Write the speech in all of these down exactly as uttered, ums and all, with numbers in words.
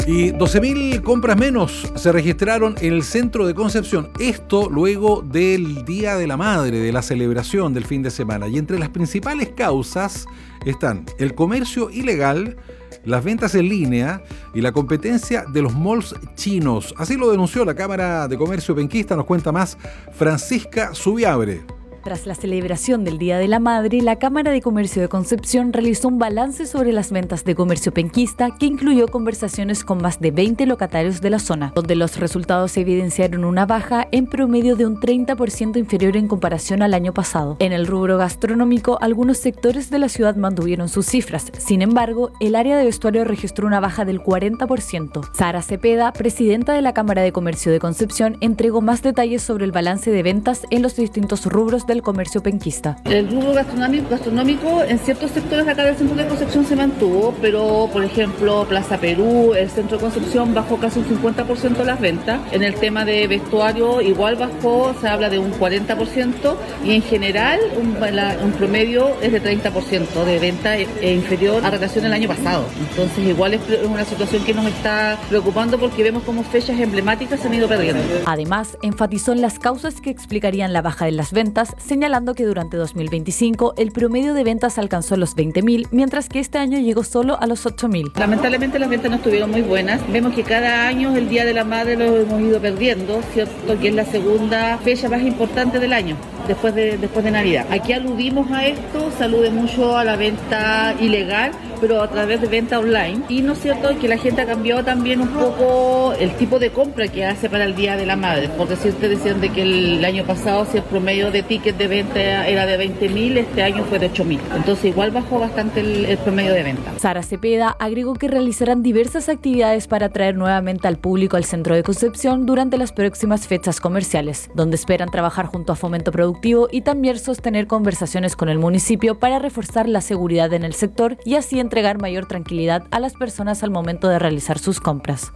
Y doce mil compras menos se registraron en el centro de Concepción. Esto luego del Día de la Madre, de la celebración del fin de semana. Y entre las principales causas están el comercio ilegal, las ventas en línea y la competencia de los malls chinos. Así lo denunció la Cámara de Comercio Penquista. Nos cuenta más Francisca Zubiabre. Tras la celebración del Día de la Madre, la Cámara de Comercio de Concepción realizó un balance sobre las ventas de comercio penquista que incluyó conversaciones con más de veinte locatarios de la zona, donde los resultados evidenciaron una baja en promedio de un treinta por ciento inferior en comparación al año pasado. En el rubro gastronómico, algunos sectores de la ciudad mantuvieron sus cifras. Sin embargo, el área de vestuario registró una baja del cuarenta por ciento. Sara Cepeda, presidenta de la Cámara de Comercio de Concepción, entregó más detalles sobre el balance de ventas en los distintos rubros del comercio penquista. El rubro gastronómico, gastronómico en ciertos sectores acá del centro de Concepción se mantuvo, pero por ejemplo Plaza Perú, el centro de Concepción bajó casi un cincuenta por ciento las ventas. En el tema de vestuario igual bajó, se habla de un cuarenta por ciento y en general un, la, un promedio es de treinta por ciento de venta e, e inferior a relación al año pasado. Entonces igual es una situación que nos está preocupando porque vemos como fechas emblemáticas se han ido perdiendo. Además, enfatizó en las causas que explicarían la baja de las ventas, señalando que durante dos mil veinticinco el promedio de ventas alcanzó los veinte mil, mientras que este año llegó solo a los ocho mil. Lamentablemente las ventas no estuvieron muy buenas. Vemos que cada año el Día de la Madre lo hemos ido perdiendo, cierto que es la segunda fecha más importante del año, después de, después de Navidad. Aquí aludimos a esto, se alude mucho a la venta ilegal, pero a través de venta online. Y no es cierto que la gente ha cambiado también un poco el tipo de compra que hace para el Día de la Madre. Por decirte, decían de que el año pasado si el promedio de tickets de venta era de veinte mil, este año fue de ocho mil. Entonces igual bajó bastante el, el promedio de venta. Sara Cepeda agregó que realizarán diversas actividades para atraer nuevamente al público al centro de Concepción durante las próximas fechas comerciales, donde esperan trabajar junto a Fomento Productivo y también sostener conversaciones con el municipio para reforzar la seguridad en el sector y así entregar mayor tranquilidad a las personas al momento de realizar sus compras.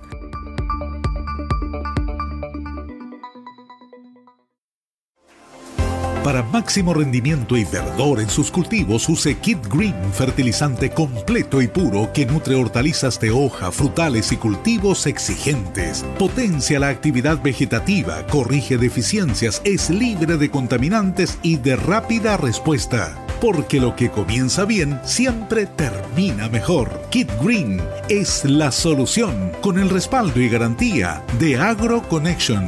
Para máximo rendimiento y verdor en sus cultivos, use Kit Green, fertilizante completo y puro que nutre hortalizas de hoja, frutales y cultivos exigentes. Potencia la actividad vegetativa, corrige deficiencias, es libre de contaminantes y de rápida respuesta. Porque lo que comienza bien siempre termina mejor. Kit Green es la solución con el respaldo y garantía de AgroConnection.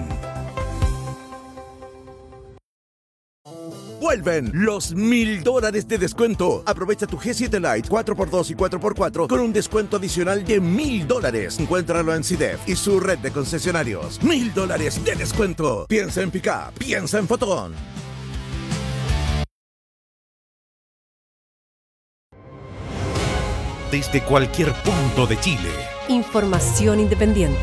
Vuelven los mil dólares de descuento. Aprovecha tu G siete Lite cuatro por dos y cuatro por cuatro con un descuento adicional de mil dólares. Encuéntralo en C I D E F y su red de concesionarios. Mil dólares de descuento. Piensa en Pickup, piensa en Fotón. Desde cualquier punto de Chile. Información independiente.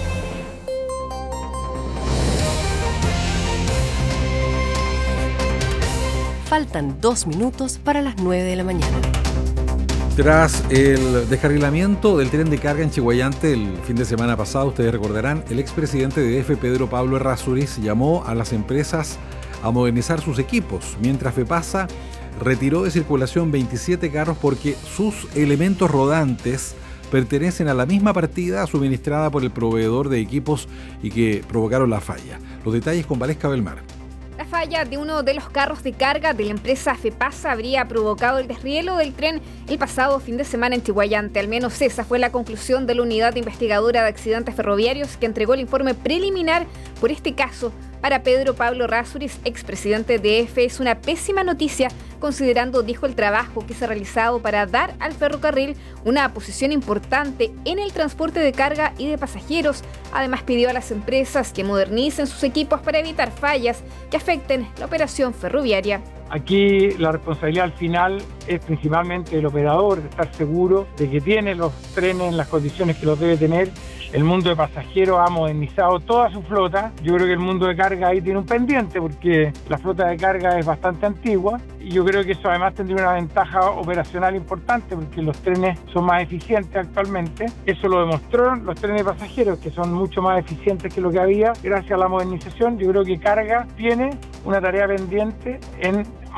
Faltan dos minutos para las nueve de la mañana. Tras el descarrilamiento del tren de carga en Chiguayante el fin de semana pasado, ustedes recordarán, el expresidente de E F E, Pedro Pablo Errázuriz, llamó a las empresas a modernizar sus equipos, mientras FEPASA retiró de circulación veintisiete carros porque sus elementos rodantes pertenecen a la misma partida suministrada por el proveedor de equipos y que provocaron la falla. Los detalles con Valesca Belmar. La falla de uno de los carros de carga de la empresa FEPASA habría provocado el desrielo del tren el pasado fin de semana en Chiguayante. Al menos esa fue la conclusión de la Unidad Investigadora de Accidentes Ferroviarios que entregó el informe preliminar por este caso. Para Pedro Pablo Errázuriz, expresidente de E F E, es una pésima noticia, considerando, dijo, el trabajo que se ha realizado para dar al ferrocarril una posición importante en el transporte de carga y de pasajeros. Además, pidió a las empresas que modernicen sus equipos para evitar fallas que afecten la operación ferroviaria. Aquí la responsabilidad al final es principalmente del operador, de estar seguro de que tiene los trenes en las condiciones que los debe tener. El mundo de pasajeros ha modernizado toda su flota. Yo creo que el mundo de carga ahí tiene un pendiente porque la flota de carga es bastante antigua y yo creo que eso además tendría una ventaja operacional importante porque los trenes son más eficientes actualmente. Eso lo demostraron los trenes de pasajeros, que son mucho más eficientes que lo que había gracias a la modernización. Yo creo que carga tiene una tarea pendiente en